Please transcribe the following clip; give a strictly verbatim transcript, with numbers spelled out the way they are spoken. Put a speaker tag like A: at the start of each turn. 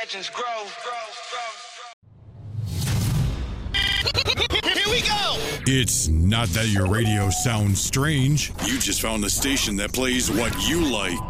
A: legends grow.
B: Here we go!
C: It's not that your radio sounds strange. You just found the station that plays what you like.